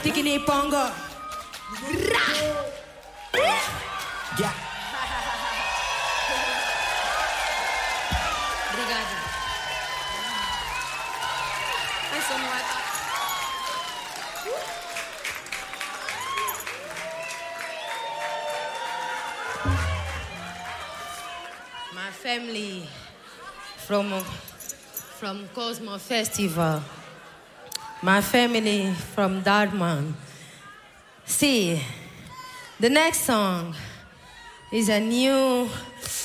Tikini Pongo. Yeah. Obrigada. Ai, só não é. My family from Cosmo Festival. My family from Dartmouth. See, the next song is a new